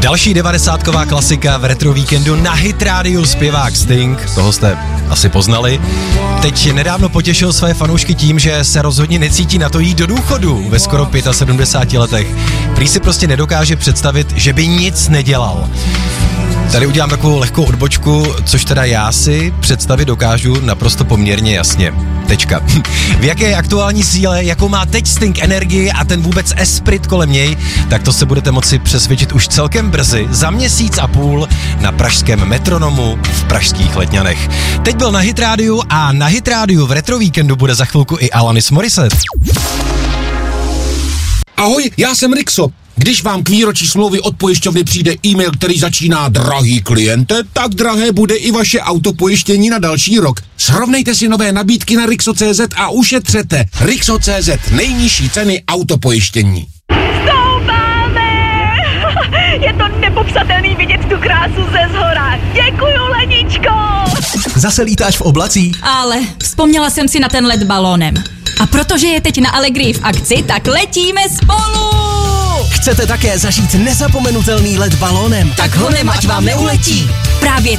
Další 90ková klasika v retro víkendu na Hit Radio, zpěvák Sting, toho jste asi poznali. Teď nedávno potěšil své fanoušky tím, že se rozhodně necítí na to jít do důchodu ve skoro 75 letech. Prý si prostě nedokáže představit, že by nic nedělal. Tady udělám takovou lehkou odbočku, což teda já si představit dokážu naprosto poměrně jasně. Tečka. V jaké aktuální síle, jakou má teď Sting energii a ten vůbec esprit kolem něj, tak to se budete moci přesvědčit už celkem brzy, za měsíc a půl na pražském Metronomu v pražských Letňanech. Teď byl na Hit Radio a na Hit Radio v retro víkendu bude za chvilku i Alanis Morissette. Ahoj, já jsem Rixo. Když vám k výročí smlouvy od pojišťovny přijde e-mail, který začíná drahý kliente, tak drahé bude i vaše autopojištění na další rok. Srovnejte si nové nabídky na Rixo.cz a ušetřete. Rixo.cz, nejnižší ceny autopojištění. Stoupáme! Je to nepopsatelný vidět tu krásu ze zhora. Děkuju, Leničko! Zase lítáš v oblacích? Ale vzpomněla jsem si na ten let balónem. A protože je teď na Allegrii v akci, tak letíme spolu! Chcete také zažít nezapomenutelný let balónem? Tak honem, ať vám neuletí! Právě